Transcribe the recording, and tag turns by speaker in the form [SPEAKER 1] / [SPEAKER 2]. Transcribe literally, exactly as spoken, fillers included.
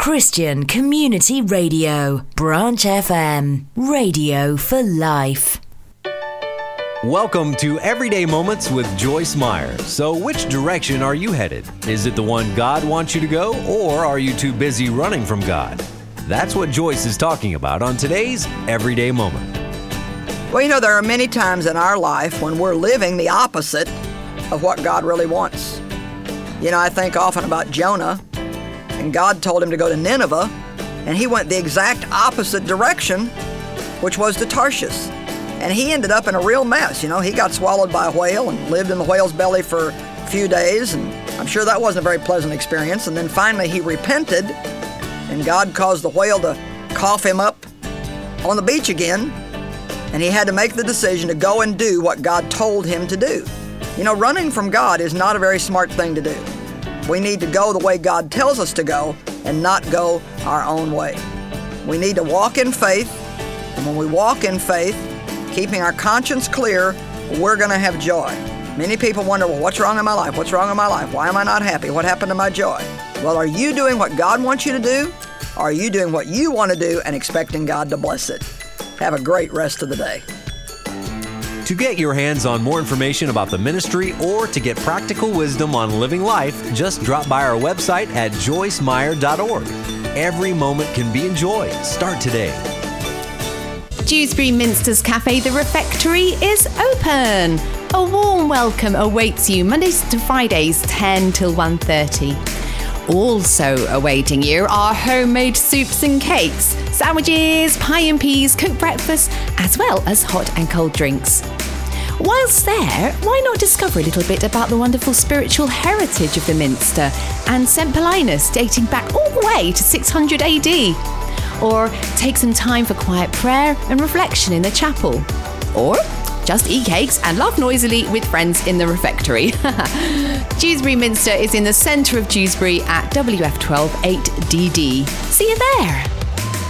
[SPEAKER 1] Christian Community Radio, Branch F M, radio for life.
[SPEAKER 2] Welcome to Everyday Moments with Joyce Meyer. So which direction are you headed? Is it the one God wants you to go, or are you too busy running from God? That's what Joyce is talking about on today's Everyday Moment.
[SPEAKER 3] Well, you know, there are many times in our life when we're living the opposite of what God really wants. You know, I think often about Jonah, and God told him to go to Nineveh, and he went the exact opposite direction, which was to Tarshish. And he ended up in a real mess. You know, he got swallowed by a whale and lived in the whale's belly for a few days, and I'm sure that wasn't a very pleasant experience. And then finally he repented, and God caused the whale to cough him up on the beach again, and he had to make the decision to go and do what God told him to do. You know, running from God is not a very smart thing to do. We need to go the way God tells us to go and not go our own way. We need to walk in faith, and when we walk in faith, keeping our conscience clear, we're going to have joy. Many people wonder, well, what's wrong in my life? What's wrong in my life? Why am I not happy? What happened to my joy? Well, are you doing what God wants you to do? Or are you doing what you want to do and expecting God to bless it? Have a great rest of the day.
[SPEAKER 2] To get your hands on more information about the ministry or to get practical wisdom on living life, just drop by our website at joyce meyer dot org. Every moment can be enjoyed. Start today.
[SPEAKER 4] Dewsbury Minster's Cafe, The Refectory, is open. A warm welcome awaits you Mondays to Fridays, ten till one thirty. Also awaiting you are homemade soups and cakes, sandwiches, pie and peas, cooked breakfast, as well as hot and cold drinks. Whilst there, why not discover a little bit about the wonderful spiritual heritage of the Minster and Saint Paulinus dating back all the way to six hundred A D? Or take some time for quiet prayer and reflection in the chapel? Or just eat cakes and laugh noisily with friends in the refectory. Dewsbury Minster is in the centre of Dewsbury at W F twelve eight D D. See you there.